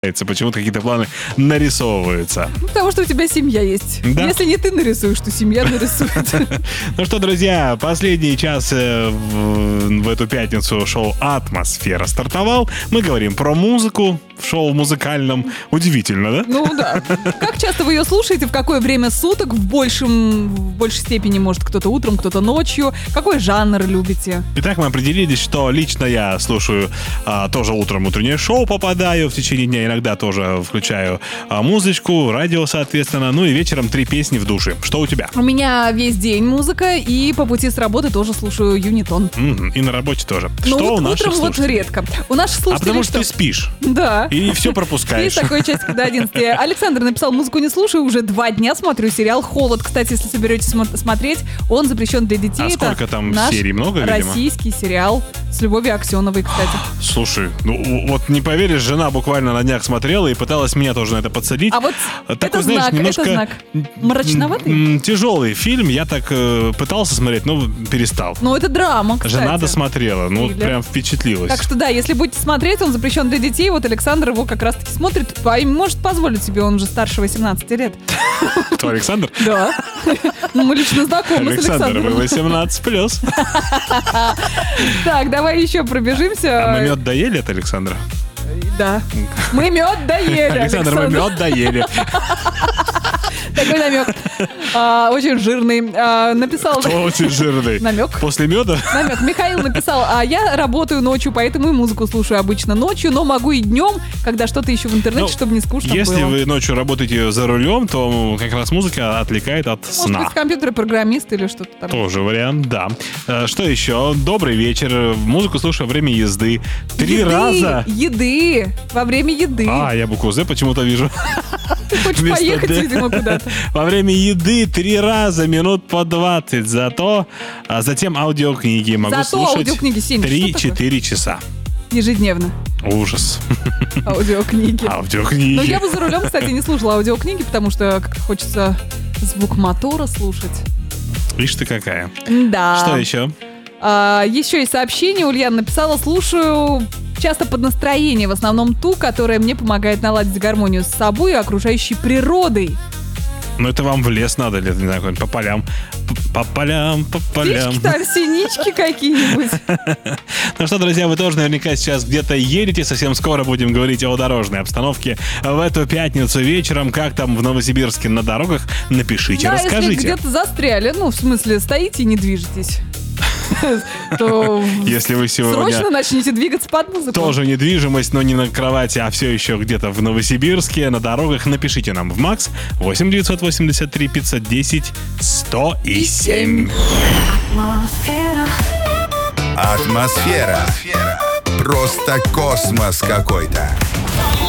Почему-то какие-то планы нарисовываются. Потому что у тебя семья есть. Да. Если не ты нарисуешь, то семья нарисует. Ну что, друзья, последний час в эту пятницу шоу «Атмосфера» стартовал. Мы говорим про музыку в шоу музыкальном. Удивительно, да? Ну да. Как часто вы ее слушаете, в какое время суток? В большей степени, может, кто-то утром, кто-то ночью. Какой жанр любите? Итак, мы определились, что лично я слушаю тоже утром утреннее шоу, попадаю в течение дня, иногда тоже включаю музычку, радио, соответственно, ну и вечером 3 песни в душе. Что у тебя? У меня весь день музыка, и по пути с работы тоже слушаю Юнитон. И на работе тоже. Ну Что вот у наших утром вот слушателей? редко. У наших А слушателей потому что что? ты спишь. Да. И все пропускаешь. Есть такой часик до 11. Александр написал: музыку не слушаю, уже 2 дня смотрю сериал «Холод». Кстати, если соберетесь смотреть, он запрещен для детей. А Это сколько там наш серий? Много, видимо? российский сериал с Любовью Аксеновой, кстати. Слушай, ну вот не поверишь, жена буквально на днях смотрела и пыталась меня тоже на это подсадить. А вот Такой, это знаешь, знак, немножко это знак. Мрачноватый? Тяжелый фильм. Я так пытался смотреть, но перестал. Ну, это драма, кстати. Жена досмотрела, ну Триллер. прям впечатлилась. Так что да, если будете смотреть, он запрещен для детей. Вот Александр его как раз-таки смотрит, и может позволить себе, он же старше 18 лет. Кто, Александр? Да. Ну, мы лично знакомы с Александр, вы Александром. 18+. Так, давай еще пробежимся. А мы мед доели от Александра? Да. Мы мед доели, Александр, мы мед доели. Такой намек. Очень жирный. Написал... Кто очень жирный? Намек. После меда? Намек. Михаил написал: я работаю ночью, поэтому и музыку слушаю обычно ночью, но могу и днем, когда что-то ищу в интернете, Ну, чтобы не скучно Если было. вы ночью работаете за рулем, то как раз музыка отвлекает от Может сна. быть, компьютер-программист или что-то там. Тоже вариант, да. Что еще? Добрый вечер. Музыку слушаю во время езды. 3 раза. Еды. Во время еды. Я букву «З» почему-то вижу. Ты хочешь вместо поехать, «Д». видимо, куда-то. Во время еды 3 раза, минут по 20. Затем аудиокниги. Могу Зато слушать аудиокниги, Сень, что 3-4 часа. Ежедневно. Ужас. Аудиокниги. Аудиокниги. Но я бы за рулем, кстати, не слушала аудиокниги, потому что как-то хочется звук мотора слушать. Видишь ты какая. Да. Что еще? Еще и сообщение Ульяна написала: слушаю часто под настроение, в основном ту, которая мне помогает наладить гармонию с собой и окружающей природой. Ну это вам в лес надо, или не знаю, по полям. По полям. Птички там, синички какие-нибудь. Ну что, друзья, вы тоже наверняка сейчас где-то едете. Совсем скоро будем говорить о дорожной обстановке в эту пятницу вечером. Как там в Новосибирске на дорогах? Напишите, Да, если расскажите. где-то застряли, ну, в смысле, стоите и не движетесь, то Если вы сегодня срочно начните двигаться под музыку. тоже недвижимость, но не на кровати, а все еще где-то в Новосибирске, на дорогах, напишите нам в МАКС 8 983 510 107. Атмосфера. Просто космос какой-то.